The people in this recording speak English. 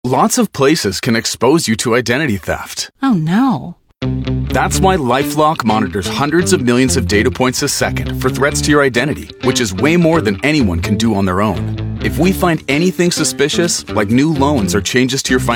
Lots of places can expose you to identity theft. Oh no. That's why LifeLock monitors hundreds of millions of data points a second for threats to your identity, which is way more than anyone can do on their own. If we find anything suspicious, like new loans or changes to your financial